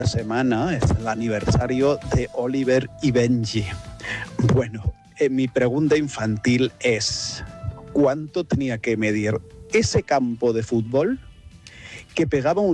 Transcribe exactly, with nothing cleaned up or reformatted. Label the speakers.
Speaker 1: semana es el aniversario de Oliver y Benji. Bueno, eh, mi pregunta infantil es, ¿cuánto tenía que medir ese campo de fútbol que pegaba un